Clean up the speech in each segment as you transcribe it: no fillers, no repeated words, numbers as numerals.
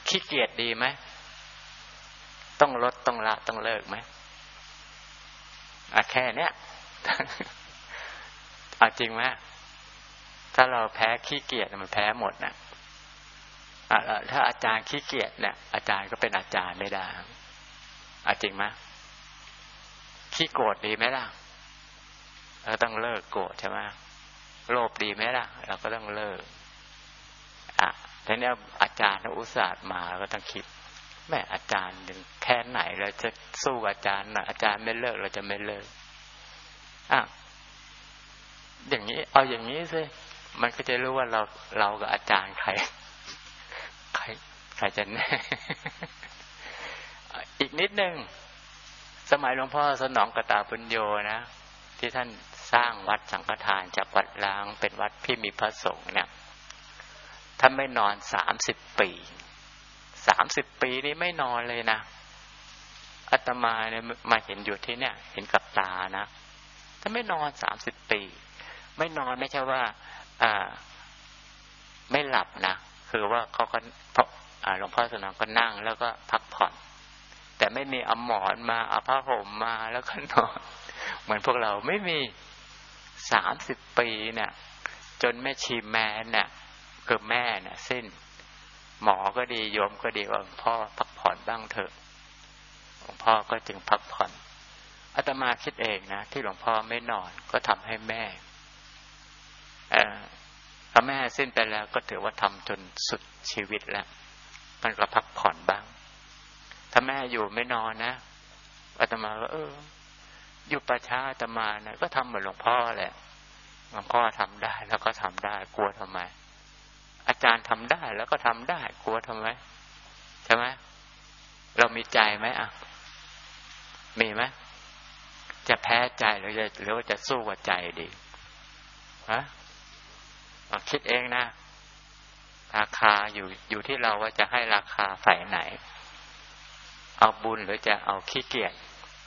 ขี้เกียจดีไหมต้องลดต้องละต้องเลิกไหมแค่เนี้ยเอาจริงไหมถ้าเราแพ้ขี้เกียจมันแพ้หมดนะถ้าอาจารย์ขี้เกียจเนี่ยอาจารย์ก็เป็นอาจารย์ไม่ได้จริงไหมขี้โกรธดีไหมล่ะเราต้องเลิกโกรธใช่ไหมโลภดีไหมล่ะเราก็ต้องเลิกทีนี้อาจารย์อุตส่าห์มาเราก็ต้องคิดแม่อาจารย์แค่ไหนเราจะสู้อาจารย์อาจารย์ไม่เลิกเราจะไม่เลิกอย่างนี้เอาอย่างนี้สิมันก็จะรู้ว่าเรากับอาจารย์ใครจะแน่ อีกนิดนึงสมัยหลวงพ่อสนองกตาปุญโญนะที่ท่านสร้างวัดสังฆทานจากวัดล้างเป็นวัดที่มีพระสงฆ์เนี่ยท่านไม่นอน30 ปี30 ปีนี้ไม่นอนเลยนะอาตมาเนี่ยมาเห็นอยู่ที่เนี่ยเห็นกับตานะท่านไม่นอน30 ปีไม่นอนไม่ใช่ว่าไม่หลับนะคือว่าเขาก็หลวงพ่อสนองก็นั่งแล้วก็พักผ่อนแต่ไม่มีเอาหมอนมาเอาผ้าห่มมาแล้วก็นอนเหมือนพวกเราไม่มี30 ปีเนี่ยจนแม่ชีแม่เนี่ยคือแม่เนี่ยสิ้นหมอก็ดีโยมก็ดีว่าหลวงพ่อพักผ่อนบ้างเถอะหลวงพ่อก็จึงพักผ่อนอาตมาคิดเองนะที่หลวงพ่อไม่นอนก็ทำให้แม่ถ้าแม่สิ้นไปแล้วก็ถือว่าทำจนสุดชีวิตแล้วมันก็พักผ่อนบ้างถ้าแม่อยู่ไม่นอนนะอาตมาก็อยู่ป่าช้าอาตมานะก็ทำเหมือนหลวงพ่อแหละหลวงพ่อทำได้แล้วก็ทำได้กลัวทำไมอาจารย์ทำได้แล้วก็ทำได้กลัวทำไมใช่ไหมเรามีใจไหมมีไหมจะแพ้ใจหรือว่าจะสู้กับใจดีคิดเองนะราคาอยู่ที่เราว่าจะให้ราคาฝ่ายไหนเอาบุญหรือจะเอาขี้เกียจ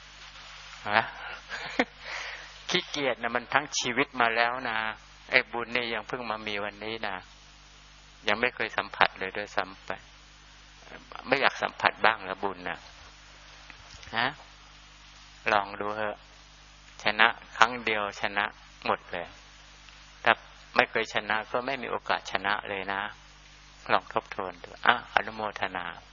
ขี้เกียจนะมันทั้งชีวิตมาแล้วนะไอ้บุญนี่ยังเพิ่งมามีวันนี้นะยังไม่เคยสัมผัสเลยด้วยซ้ำไปไม่อยากสัมผัสบ้างแล้วบุญนะลองดูเถอะชนะครั้งเดียวชนะหมดเลยถ้าไม่เคยชนะก็ไม่มีโอกาสชนะเลยนะลองทบทวนดูอนุโมทนา